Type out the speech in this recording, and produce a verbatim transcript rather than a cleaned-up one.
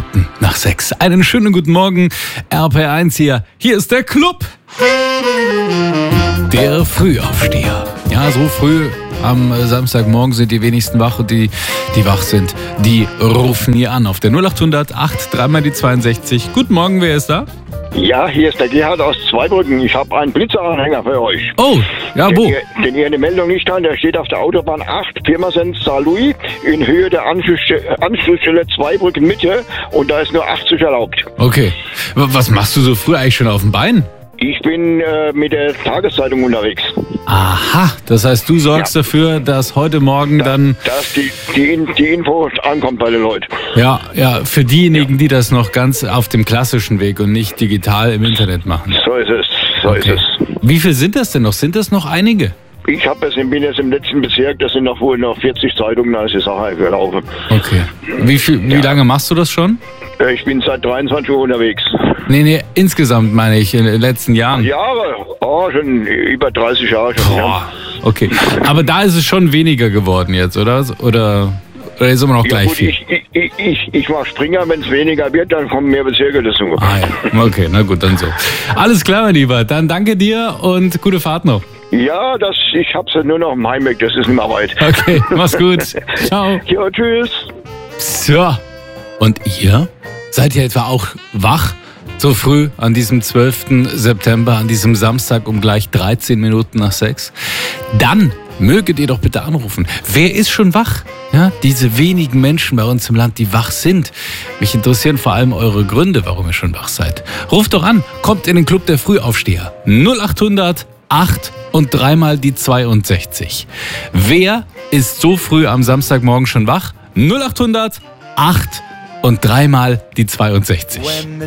Minuten nach sechs. Einen schönen guten Morgen, R P R eins hier. Hier ist der Club. Der Frühaufsteher. Ja, so früh am Samstagmorgen sind die wenigsten wach und die, die wach sind, die rufen hier an auf der null acht hundert acht dreimal die zweiundsechzig. Guten Morgen, wer ist da? Ja, hier ist der Gerhard aus Zweibrücken. Ich habe einen Blitzeranhänger für euch. Oh, ja, wo? Den ihr, den ihr eine Meldung nicht habt, der steht auf der Autobahn acht, Pirmasens Saarlouis, in Höhe der Anschlussstelle, Anschlussstelle Zweibrücken Mitte, und da ist nur achtzig erlaubt. Okay. Was machst du so früh eigentlich schon auf dem Bein? Ich bin äh, mit der Tageszeitung unterwegs. Aha, das heißt, du sorgst Ja. dafür, dass heute Morgen Da, dann... dass die, die, In- die Info ankommt bei den Leuten. Ja, ja, für diejenigen, die das noch ganz auf dem klassischen Weg und nicht digital im Internet machen. So ist es, so Okay. ist es. Wie viel sind das denn noch? Sind das noch einige? Ich hab es, bin jetzt im letzten Bezirk, das sind noch wohl noch vierzig Zeitungen, da ist die Sache gelaufen. Okay. Wie viel, wie lange machst du das schon? Äh, Ich bin seit dreiundzwanzig Uhr unterwegs. Nee, nee, insgesamt meine ich, in den letzten Jahren. Jahre, oh, schon über dreißig Jahre schon. Ja. Boah, okay. Aber da ist es schon weniger geworden jetzt, oder? Oder, oder ist immer noch Ja, gleich gut, viel? ich, ich, ich, ich, ich mache Springer, wenn es weniger wird, dann kommen mehr Bezirke dazu. Ah ja, okay, na gut, dann so. Alles klar, mein Lieber. Dann danke dir und gute Fahrt noch. Ja, das, ich hab's ja nur noch im Heimweg, das ist nicht mehr weit. Okay, mach's gut. Ciao. Ja, tschüss. So. Und ihr? Seid ihr etwa auch wach? So früh an diesem zwölften September, an diesem Samstag um gleich dreizehn Minuten nach sechs? Dann möget ihr doch bitte anrufen. Wer ist schon wach? Ja, diese wenigen Menschen bei uns im Land, die wach sind. Mich interessieren vor allem eure Gründe, warum ihr schon wach seid. Ruft doch an, kommt in den Club der Frühaufsteher. null acht hundert acht und dreimal die zweiundsechzig. Wer ist so früh am Samstagmorgen schon wach? null acht hundert acht und dreimal die zweiundsechzig.